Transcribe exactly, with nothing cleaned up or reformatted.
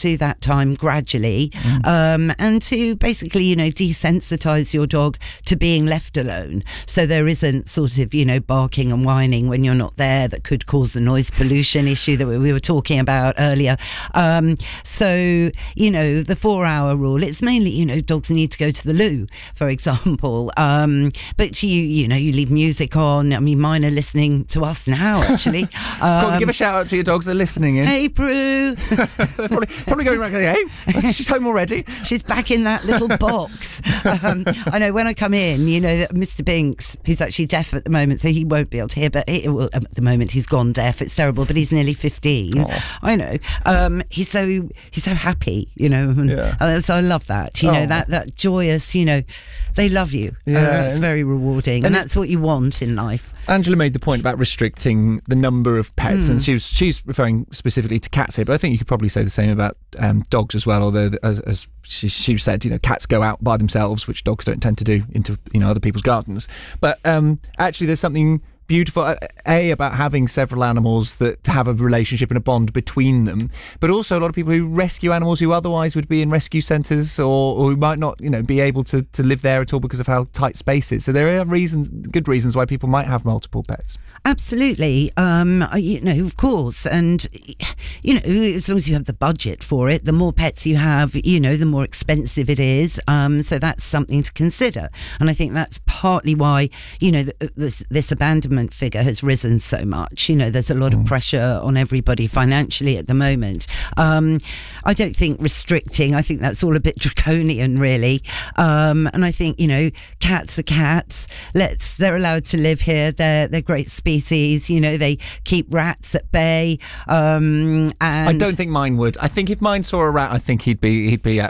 to that time gradually, mm. um, and to basically, you know, desensitize your dog to being left alone. So there isn't sort of, you know, barking and whining when you're not there that could cause the noise pollution issue that we were talking about earlier. Um, so, you know, the four hour rule, it's mainly, you know, dogs need to go to the loo, for example. Um, but you, you know, you leave music on. I mean, mine are listening to us now, actually. Um, Go on, give a shout out to your dogs that are listening in. Hey, Prue. They're probably, probably going around going, hey, she's home already. She's back in that little box. Um, I know when I come in, you know, that Mister Binks, who's actually deaf at the moment, so he won't be able to hear, but he, well, at the moment he's gone deaf. It's terrible, but he's nearly fifteen. Oh. I know. Um, he's so he's so happy, you know. And, yeah. uh, so I love that. You oh. know, that that joyous, you know, they love you. Yeah. Uh, that's very rewarding, and, and that's what you want in life. Angela made the point about restricting the number of pets, mm. and she was she's referring specifically to cats here, but I think you could probably say the same about um, dogs as well. Although, as, as she, she said, you know, cats go out by themselves, which dogs don't tend to do, into, you know, other people's gardens. But um, actually, there's something beautiful, A, about having several animals that have a relationship and a bond between them, but also a lot of people who rescue animals who otherwise would be in rescue centres or, or who might not, you know, be able to, to live there at all because of how tight space is. So there are reasons, good reasons why people might have multiple pets. Absolutely. Um, you know, of course. And, you know, as long as you have the budget for it, the more pets you have, you know, the more expensive it is. Um, so that's something to consider. And I think that's partly why, you know, this, this abandonment figure has risen so much. You know, there's a lot mm. of pressure on everybody financially at the moment. Um, I don't think restricting, I think that's all a bit draconian, really. Um, and I think, you know, cats are cats. Let's, they're allowed to live here. They're, they're great species. You know, they keep rats at bay. Um, and I don't think mine would. I think if mine saw a rat, I think he'd be he'd be uh,